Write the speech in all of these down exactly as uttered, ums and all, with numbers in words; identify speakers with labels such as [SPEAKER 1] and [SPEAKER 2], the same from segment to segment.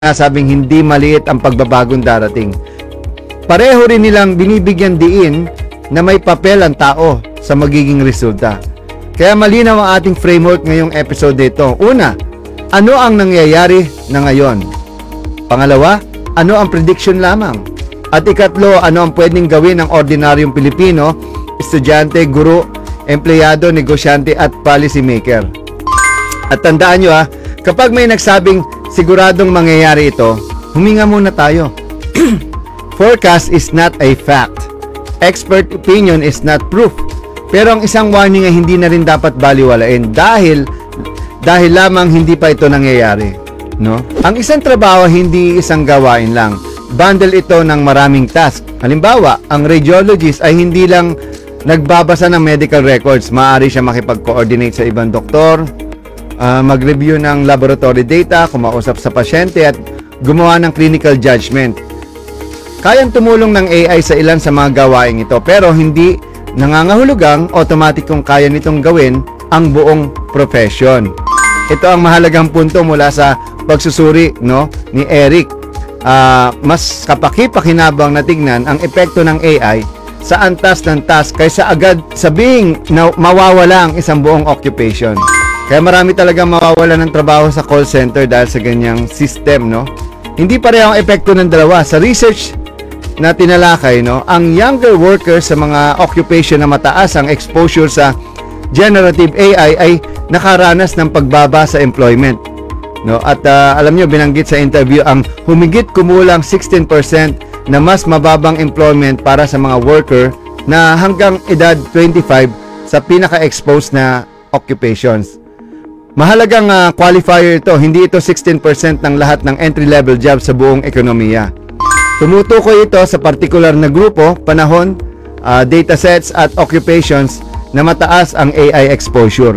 [SPEAKER 1] Nasabing hindi maliit ang pagbabagong darating. Pareho rin nilang binibigyan diin na may papel ang tao sa magiging resulta. Kaya malinaw ang ating framework ngayong episode nito. Una, ano ang nangyayari na ngayon? Pangalawa, ano ang prediction lamang? At ikatlo, ano ang pwedeng gawin ng ordinaryong Pilipino, estudyante, guro, empleyado, negosyante at policy maker? At tandaan nyo ha, kapag may nagsabing siguradong mangyayari ito, huminga muna tayo. Forecast is not a fact. Expert opinion is not proof. Pero ang isang warning ay hindi na rin dapat baliwalain dahil dahil lamang hindi pa ito nangyayari, no? Ang isang trabaho hindi isang gawain lang. Bundle ito ng maraming task. Halimbawa, ang radiologist ay hindi lang nagbabasa ng medical records, maaari siya makipag-coordinate sa ibang doktor, Uh, mag-review ng laboratory data, kumausap sa pasyente at gumawa ng clinical judgment. Kayang tumulong ng A I sa ilan sa mga gawain ito pero hindi nangangahulugang automatic kung kaya nitong gawin ang buong profession. Ito ang mahalagang punto mula sa pagsusuri, no, ni Eric. Uh, mas kapaki-pakinabang na tignan ang epekto ng A I sa antas ng task kaysa agad sabing na mawawala ang isang buong occupation. Kaya marami talagang mawawala ng trabaho sa call center dahil sa ganyang system, no? Hindi pareho ang epekto ng dalawa. Sa research na tinalakay, no, ang younger workers sa mga occupation na mataas ang exposure sa generative A I ay nakaranas ng pagbaba sa employment, no? At uh, alam nyo, binanggit sa interview ang humigit kumulang sixteen percent na mas mababang employment para sa mga worker na hanggang edad twenty-five sa pinaka-exposed na occupations. Mahalagang uh, qualifier ito, hindi ito sixteen percent ng lahat ng entry-level jobs sa buong ekonomiya. Tumutukoy ito sa partikular na grupo, panahon, uh, datasets at occupations na mataas ang A I exposure.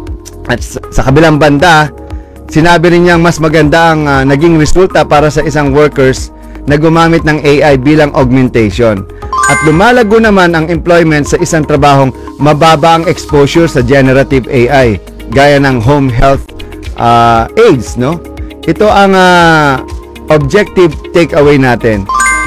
[SPEAKER 1] At sa kabilang banda, sinabi rin niyang mas maganda ang uh, naging resulta para sa isang workers na gumamit ng A I bilang augmentation. At lumalago naman ang employment sa isang trabahong mababa ang exposure sa generative A I, gaya ng home health uh, aids, no? Ito ang uh, objective takeaway natin.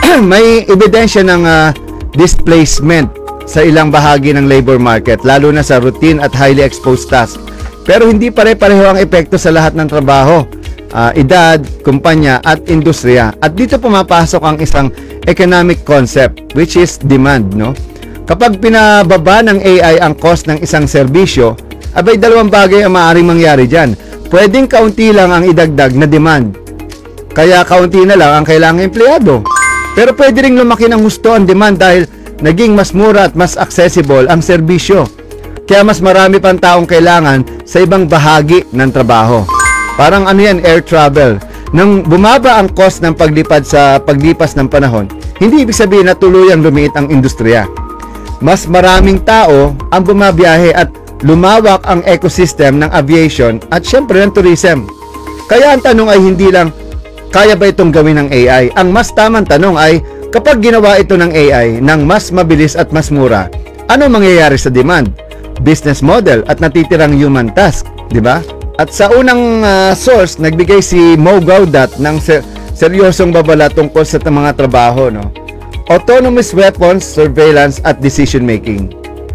[SPEAKER 1] May ebidensya ng uh, displacement sa ilang bahagi ng labor market, lalo na sa routine at highly exposed tasks. Pero hindi pare-pareho ang epekto sa lahat ng trabaho, uh, edad, kumpanya at industriya. At dito pumapasok ang isang economic concept, which is demand, no? Kapag pinababa ng A I ang cost ng isang serbisyo, abay dalawang bagay ang maaaring mangyari dyan. Pwedeng kaunti lang ang idagdag na demand, kaya kaunti na lang ang kailangang empleyado. Pero pwede ring lumaki ng husto ang demand dahil naging mas mura at mas accessible ang serbisyo. Kaya mas marami pang taong kailangan sa ibang bahagi ng trabaho. Parang ano yan, air travel. Nang bumaba ang cost ng paglipad sa paglipas ng panahon, hindi ibig sabihin na tuluyang lumiit ang industriya. Mas maraming tao ang bumabiyahe at lumawak ang ecosystem ng aviation at syempre ng tourism. Kaya ang tanong ay hindi lang, kaya ba itong gawin ng A I? Ang mas tamang tanong ay, kapag ginawa ito ng A I ng mas mabilis at mas mura, ano mangyayari sa demand, business model at natitirang human task, di ba? At sa unang uh, source, nagbigay si Mo Gaudat ng ser- seryosong babala tungkol sa mga trabaho, no? Autonomous weapons, surveillance at decision making.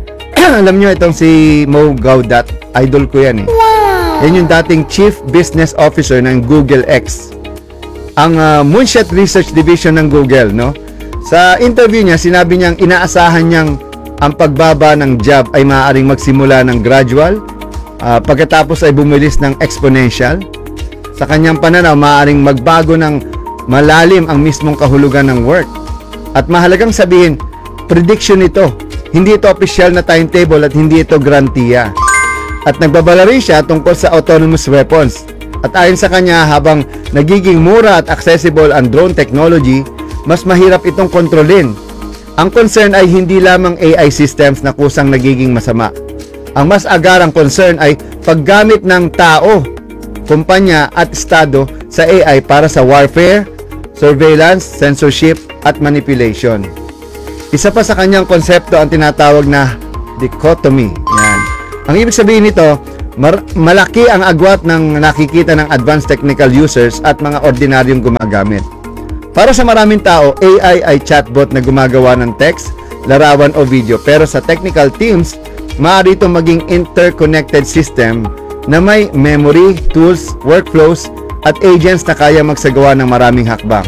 [SPEAKER 1] Alam nyo, itong si Mo Gaudat, idol ko yan eh. Wow! Yan yung dating Chief Business Officer ng Google X. Ang uh, Moonshot Research Division ng Google, no? Sa interview niya, sinabi niyang inaasahan niyang ang pagbaba ng job ay maaaring magsimula ng gradual, uh, pagkatapos ay bumilis ng exponential. Sa kanyang pananaw, maaaring magbago ng malalim ang mismong kahulugan ng work. At mahalagang sabihin, prediction ito. Hindi ito opisyal na timetable at hindi ito garantiya. At nagbabala rin siya tungkol sa autonomous weapons. At ayon sa kanya, habang nagiging mura at accessible ang drone technology, mas mahirap itong kontrolin. Ang concern ay hindi lamang A I systems na kusang nagiging masama. Ang mas agarang concern ay paggamit ng tao, kumpanya at estado sa A I para sa warfare, surveillance, censorship at manipulation. Isa pa sa kanyang konsepto ang tinatawag na dichotomy. Yan. Ang ibig sabihin nito, Mar- malaki ang agwat ng nakikita ng advanced technical users at mga ordinaryong gumagamit. Para sa maraming tao, A I ay chatbot na gumagawa ng text, larawan o video. Pero sa technical teams, maaari itong maging interconnected system na may memory, tools, workflows, at agents na kaya magsagawa ng maraming hakbang.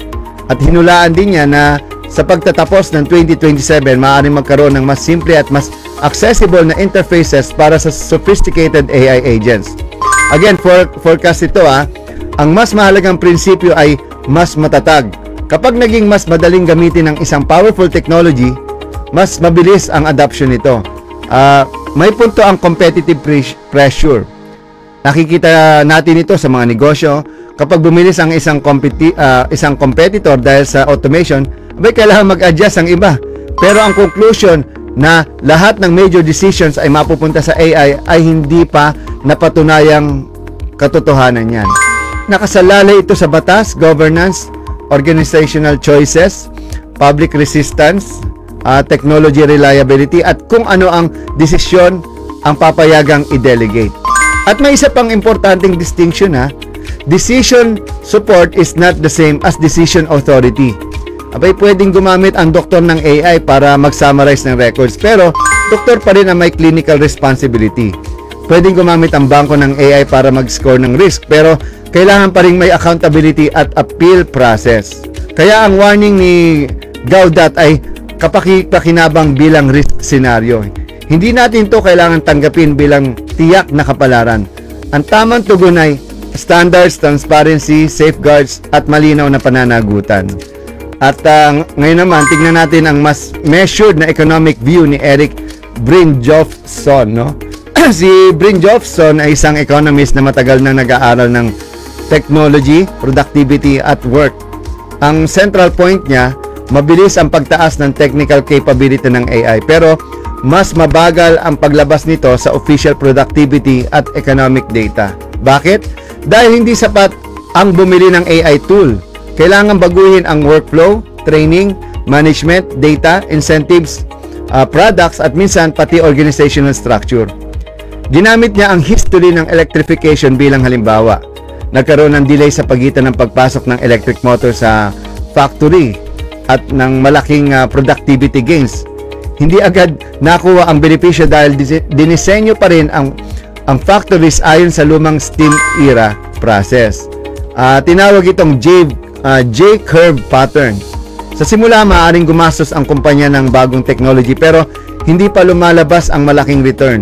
[SPEAKER 1] At hinulaan din niya na sa pagtatapos ng twenty twenty-seven, maaaring magkaroon ng mas simple at mas accessible na interfaces para sa sophisticated A I agents. Again, for, forecast ito ah, ang mas mahalagang prinsipyo ay mas matatag. Kapag naging mas madaling gamitin ng isang powerful technology, mas mabilis ang adoption nito. Uh, may punto ang competitive pressure. Nakikita natin ito sa mga negosyo. Kapag bumilis ang isang, competi- uh, isang competitor dahil sa automation, may kailangan mag-adjust ang iba. Pero ang conclusion na lahat ng major decisions ay mapupunta sa A I ay hindi pa napatunayang katotohanan yan. Nakasalalay ito sa batas, governance, organizational choices, public resistance, uh, technology reliability, at kung ano ang desisyon ang papayagang i-delegate. At may isa pang importanteng distinction ha. Decision support is not the same as decision authority. Abay, pwedeng gumamit ang doktor ng A I para mag-summarize ng records, pero doktor pa rin ang may clinical responsibility. Pwedeng gumamit ang bangko ng A I para mag-score ng risk, pero kailangan pa rin may accountability at appeal process. Kaya ang warning ni Gaudat ay kapakipakinabang bilang risk scenario. Hindi natin to kailangan tanggapin bilang tiyak na kapalaran. Ang tamang tugon ay standards, transparency, safeguards, at malinaw na pananagutan. At uh, ngayon naman, tignan natin ang mas measured na economic view ni Eric Brynjolfsson, no? Si Brynjolfsson ay isang economist na matagal na nag-aaral ng technology, productivity, at work. Ang central point niya, mabilis ang pagtaas ng technical capability ng A I, pero mas mabagal ang paglabas nito sa official productivity at economic data. Bakit? Dahil hindi sapat ang bumili ng A I tool. Kailangan baguhin ang workflow, training, management, data, incentives, uh, products, at minsan pati organizational structure. Ginamit niya ang history ng electrification bilang halimbawa. Nagkaroon ng delay sa pagitan ng pagpasok ng electric motor sa factory at ng malaking uh, productivity gains. Hindi agad nakuha ang benepisyo dahil dinisenyo pa rin ang, ang factories ayon sa lumang steam era process. Uh, tinawag itong J, uh, J-curve pattern. Sa simula, maaaring gumastos ang kumpanya ng bagong technology pero hindi pa lumalabas ang malaking return.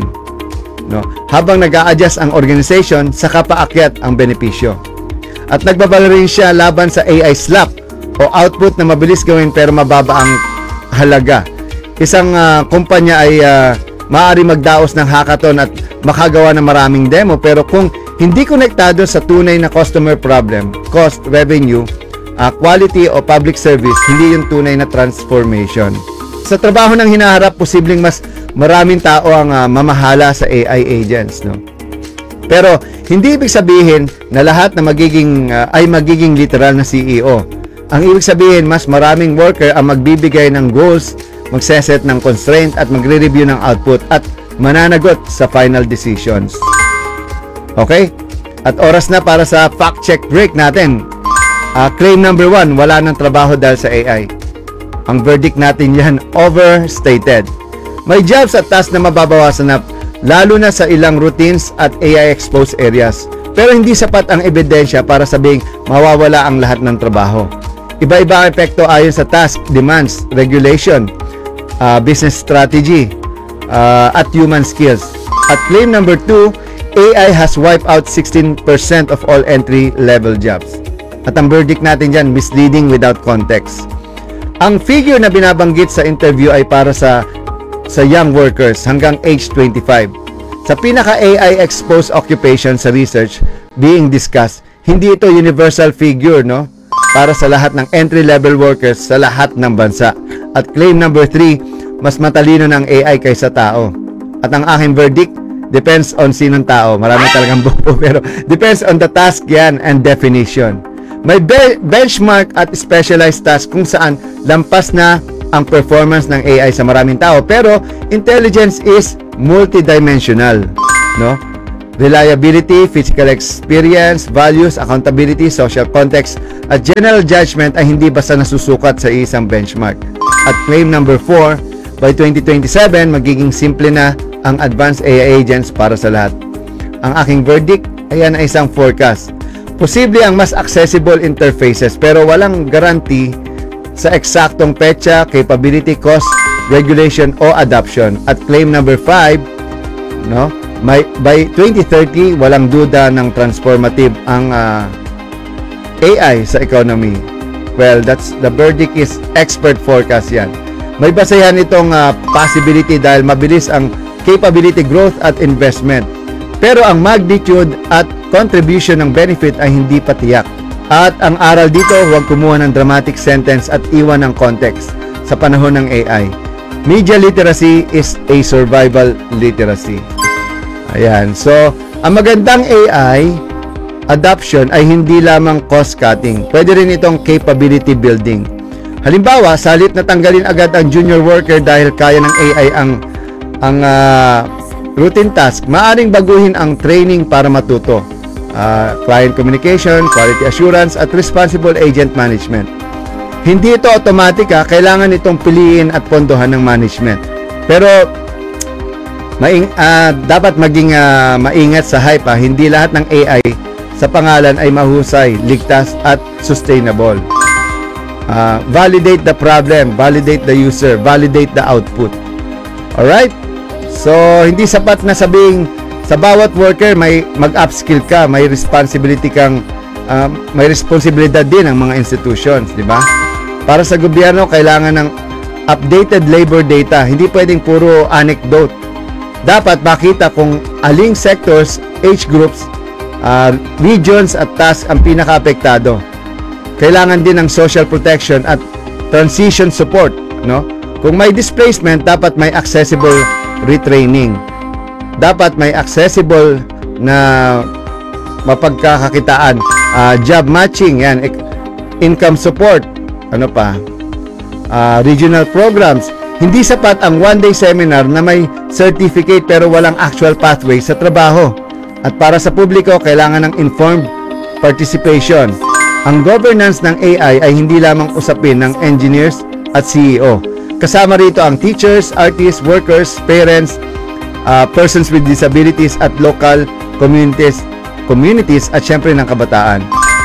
[SPEAKER 1] No? Habang nag-a-adjust ang organization, saka paakyat ang benepisyo. At nagbabala rin siya laban sa A I slap o output na mabilis gawin pero mababa ang halaga. Isang uh, kumpanya ay uh, maaari magdaos ng hackathon at makagawa ng maraming demo, pero kung hindi konektado sa tunay na customer problem, cost, revenue, uh, quality o public service, hindi yung tunay na transformation. Sa trabaho ng hinaharap, posibleng mas maraming tao ang uh, mamahala sa A I agents, no? Pero hindi ibig sabihin na lahat na magiging uh, ay magiging literal na C E O. Ang ibig sabihin, mas maraming worker ang magbibigay ng goals, magseset ng constraint at magre-review ng output at mananagot sa final decisions. Okay? At oras na para sa fact check break natin. Uh, claim number one, wala ng trabaho dahil sa A I. Ang verdict natin yan, overstated. May jobs at tasks na mababawasan na, lalo na sa ilang routines at A I exposed areas. Pero hindi sapat ang ebidensya para sabing mawawala ang lahat ng trabaho. Iba-iba ang epekto ayon sa task, demands, regulation, uh, business strategy, uh, at human skills. At claim number two, A I has wiped out sixteen percent of all entry-level jobs. At ang verdict natin dyan, misleading without context. Ang figure na binabanggit sa interview ay para sa sa young workers hanggang age twenty-five. Sa pinaka-A I exposed occupation sa research being discussed, hindi ito universal figure, no? Para sa lahat ng entry-level workers sa lahat ng bansa. At claim number three, mas matalino ng A I kaysa tao. At ang aking verdict, depends on sinong tao. Marami talagang buo, pero depends on the task yan and definition. May be- benchmark at specialized task kung saan lampas na ang performance ng A I sa maraming tao, pero intelligence is multidimensional, no? reliability, physical experience, values, accountability, social context, at general judgment ay hindi basta nasusukat sa isang benchmark. At claim number four, by twenty twenty-seven, magiging simple na ang advanced A I agents para sa lahat. Ang aking verdict, ayan ay isang forecast. Posible ang mas accessible interfaces pero walang guarantee sa eksaktong petsa, capability, cost, regulation o adoption. At claim number five, no? May, by twenty thirty, walang duda ng transformative ang uh, A I sa economy. Well, that's the verdict is expert forecast yan. May basehan itong uh, possibility dahil mabilis ang capability growth at investment. Pero ang magnitude at contribution ng benefit ay hindi pa tiyak. At ang aral dito, huwag kumuha ng dramatic sentence at iwan ng context sa panahon ng A I. Media literacy is a survival literacy. Ayan. So, ang magandang A I adoption ay hindi lamang cost cutting. Pwede rin itong capability building. Halimbawa, salit na tanggalin agad ang junior worker dahil kaya ng A I ang ang uh, routine task, maaring baguhin ang training para matuto. Uh, client communication, quality assurance, at responsible agent management. Hindi ito automatic ha, kailangan itong piliin at pondohan ng management. Pero maing, uh, dapat maging uh, maingat sa hype ha. Hindi lahat ng A I sa pangalan ay mahusay, ligtas at sustainable. Uh, validate the problem, validate the user, validate the output. Alright? So, hindi sapat na sabing sa bawat worker may mag-upskill ka, may responsibility kang uh, may responsibilidad din ang mga institutions, di ba? Para sa gobyerno, kailangan ng updated labor data. Hindi pwedeng puro anecdote. Dapat makita kung aling sectors, age groups, uh, regions at tasks ang pinaka-apektado. Kailangan din ng social protection at transition support, no? Kung may displacement, dapat may accessible retraining. Dapat may accessible na mapagkakakitaan, uh, job matching, yan, income support, ano pa, uh, regional programs. Hindi sapat ang one-day seminar na may certificate pero walang actual pathway sa trabaho. At para sa publiko, kailangan ng informed participation. Ang governance ng A I ay hindi lamang usapin ng engineers at C E O. Kasama rito ang teachers, artists, workers, parents, uh, persons with disabilities at local communities, communities at syempre ng kabataan.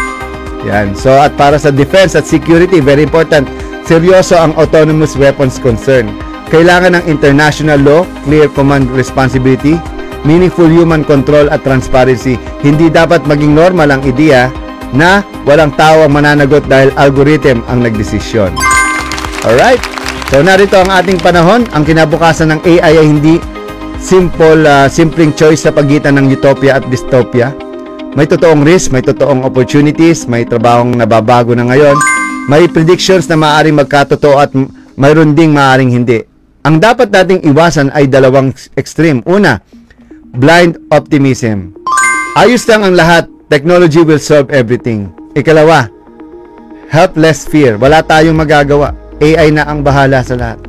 [SPEAKER 1] Yan. So at para sa defense at security, very important, seryoso ang autonomous weapons concern. Kailangan ng international law, clear command responsibility, meaningful human control at transparency. Hindi dapat maging normal ang ideya na walang tao ang mananagot dahil algorithm ang nagdesisyon. Alright? So narito ang ating panahon. Ang kinabukasan ng A I ay hindi simple, uh, simpleng choice sa pagitan ng utopia at dystopia. May totoong risk, may totoong opportunities, may trabahong nababago na ngayon, may predictions na maaaring magkatotoo at mayroon ding maaaring hindi. Ang dapat nating iwasan ay dalawang extreme. Una, blind optimism. Ayos lang ang lahat, technology will solve everything. Ikalawa, helpless fear. Wala tayong magagawa. A I na ang bahala sa lahat.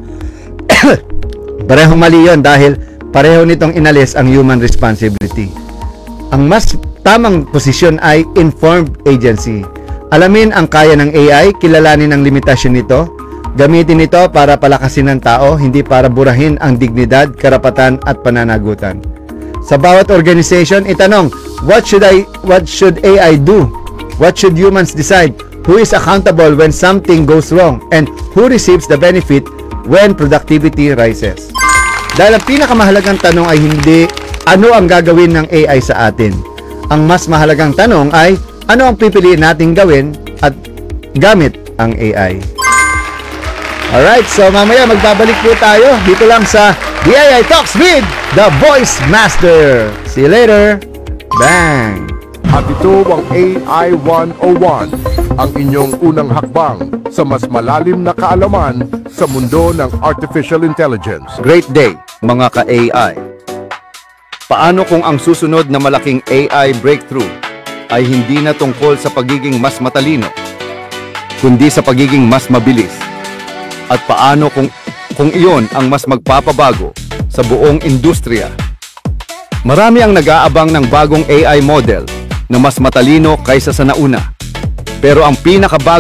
[SPEAKER 1] Parehong mali yun dahil pareho nitong inalis ang human responsibility. Ang mas tamang posisyon ay informed agency. Alamin ang kaya ng A I, kilalanin ang limitasyon nito, gamitin ito para palakasin ng tao, hindi para burahin ang dignidad, karapatan at pananagutan. Sa bawat organization, itanong, what should I what should A I do? What should humans decide? Who is accountable when something goes wrong? And who receives the benefit when productivity rises? Dahil ang pinakamahalagang tanong ay hindi ano ang gagawin ng A I sa atin. Ang mas mahalagang tanong ay ano ang pipiliin nating gawin at gamit ang A I. Alright, so mamaya magbabalik po tayo dito lang sa D I I Talks with the Voice Master. See you later. Bang!
[SPEAKER 2] At ito ang A I one oh one, ang inyong unang hakbang sa mas malalim na kaalaman sa mundo ng Artificial Intelligence.
[SPEAKER 1] Great day, mga ka-A I. Paano kung ang susunod na malaking A I breakthrough ay hindi na tungkol sa pagiging mas matalino, kundi sa pagiging mas mabilis? At paano kung, kung iyon ang mas magpapabago sa buong industriya? Marami ang nag-aabang ng bagong A I model na mas matalino kaysa sa nauna. Pero ang pinakabago